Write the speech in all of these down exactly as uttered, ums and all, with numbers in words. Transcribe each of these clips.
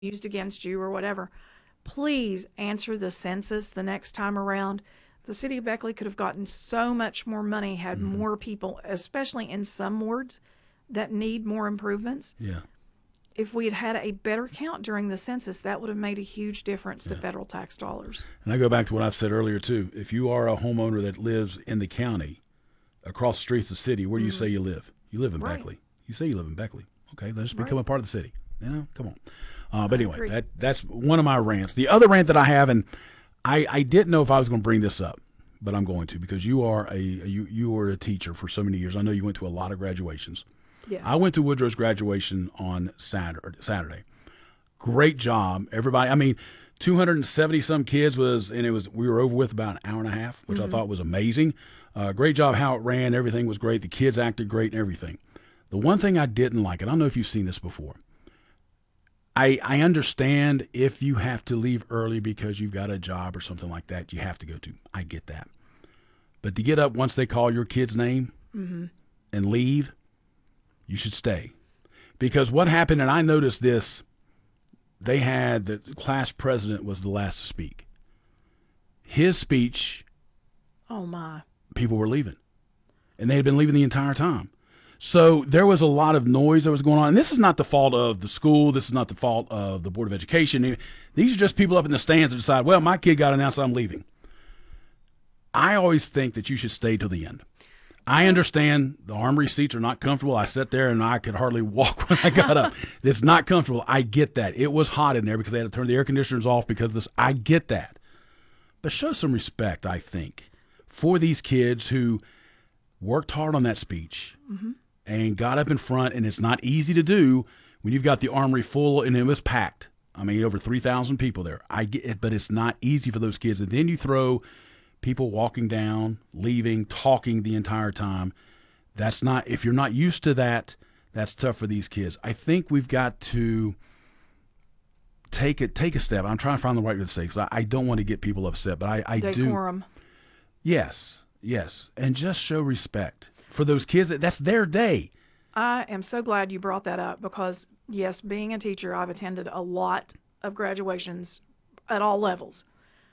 used against you or whatever. Please answer the census the next time around. The city of Beckley could have gotten so much more money had mm-hmm. more people, especially in some wards that need more improvements. Yeah. If we had had a better count during the census, that would have made a huge difference yeah. to federal tax dollars. And I go back to what I've said earlier, too. If you are a homeowner that lives in the county, across the streets of the city, where do you mm-hmm. say you live? You live in right. Beckley. You say you live in Beckley. Okay, let's right. become a part of the city. You know, come on. Uh, but anyway, that that's one of my rants. The other rant that I have, and I, I didn't know if I was going to bring this up, but I'm going to, because you are a you you were a teacher for so many years. I know you went to a lot of graduations. Yes. I went to Woodrow's graduation on Saturday. Saturday. Great job, everybody. I mean, two hundred seventy some kids was, and it was we were over with about an hour and a half, which mm-hmm. I thought was amazing. Uh, great job how it ran. Everything was great. The kids acted great and everything. The one thing I didn't like, and I don't know if you've seen this before. I I understand if you have to leave early because you've got a job or something like that, you have to go to. I get that. But to get up once they call your kid's name mm-hmm. and leave, you should stay. Because what happened, and I noticed this, they had the class president was the last to speak. His speech, oh my, people were leaving. And they had been leaving the entire time. So there was a lot of noise that was going on. And this is not the fault of the school. This is not the fault of the Board of Education. These are just people up in the stands that decide, well, my kid got announced, I'm leaving. I always think that you should stay till the end. I understand the Armory seats are not comfortable. I sat there and I could hardly walk when I got up. It's not comfortable. I get that. It was hot in there because they had to turn the air conditioners off because of this. I get that. But show some respect, I think, for these kids who worked hard on that speech mm-hmm. and got up in front. And it's not easy to do when you've got the Armory full and it was packed. I mean, over three thousand people there. I get it, but it's not easy for those kids. And then you throw people walking down, leaving, talking the entire time. That's not, if you're not used to that, that's tough for these kids. I think we've got to take it, take a step. I'm trying to find the right way to say, because I, I don't want to get people upset, but I, I do. Decorum. Yes, yes. And just show respect for those kids. That's their day. I am so glad you brought that up because, yes, being a teacher, I've attended a lot of graduations at all levels.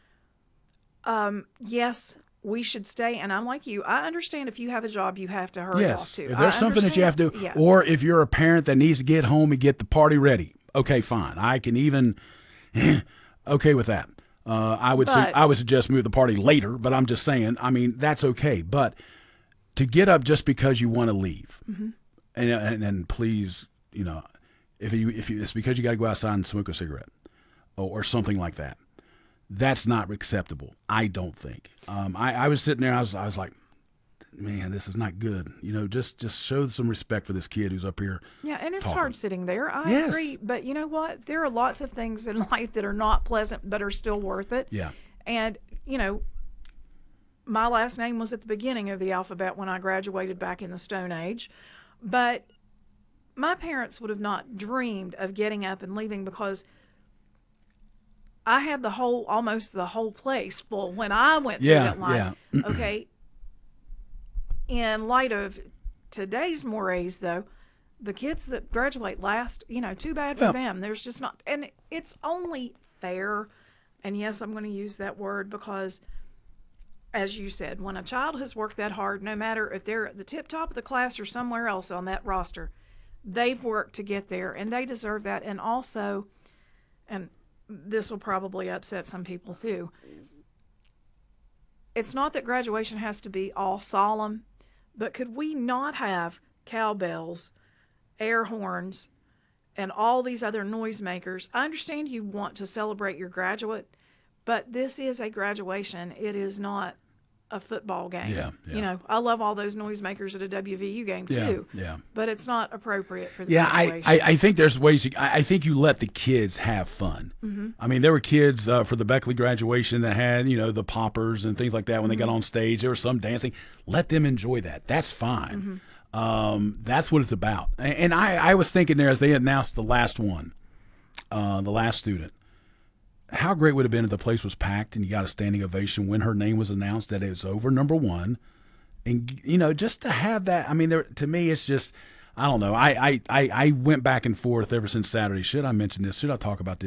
Um, yes, we should stay. And I'm like you. I understand if you have a job, you have to hurry yes. off to. If there's I something that you have to do, yeah. or if you're a parent that needs to get home and get the party ready, okay, fine. I can even, okay with that. Uh, I would but, su- I would suggest move the party later, but I'm just saying, I mean, that's okay. But to get up just because you want to leave, mm-hmm. and, and and please, you know, if you if you, it's because you got to go outside and smoke a cigarette or, or something like that. That's not acceptable, I don't think. Um, I, I was sitting there, I was I was like, man, this is not good. You know, just just show some respect for this kid who's up here. Yeah, and it's talking. hard sitting there. I yes. agree. But you know what? There are lots of things in life that are not pleasant but are still worth it. Yeah. And, you know, my last name was at the beginning of the alphabet when I graduated back in the Stone Age. But my parents would have not dreamed of getting up and leaving because I had the whole, almost the whole place full when I went through yeah, that line. Yeah. Okay. In light of today's mores, though, the kids that graduate last, you know, too bad for well, them. There's just not, and it's only fair. And yes, I'm going to use that word because, as you said, when a child has worked that hard, no matter if they're at the tip top of the class or somewhere else on that roster, they've worked to get there and they deserve that. And also, and this will probably upset some people too, it's not that graduation has to be all solemn, but could we not have cowbells, air horns, and all these other noisemakers? I understand you want to celebrate your graduate, but this is a graduation. It is not a football game. Yeah, yeah. You know, I love all those noisemakers at a W V U game too. Yeah, yeah. But it's not appropriate for the yeah, graduation. I, I, I think there's ways. You, I, I think you let the kids have fun. Mm-hmm. I mean, there were kids uh, for the Beckley graduation that had, you know, the poppers and things like that when mm-hmm. they got on stage. There was some dancing. Let them enjoy that. That's fine. Mm-hmm. Um, that's what it's about. And, and I, I was thinking there as they announced the last one, uh, the last student, how great would it have been if the place was packed and you got a standing ovation when her name was announced that it was over, number one. And, you know, just to have that, I mean, there, to me, it's just, I don't know. I, I, I, I went back and forth ever since Saturday. Should I mention this? Should I talk about this?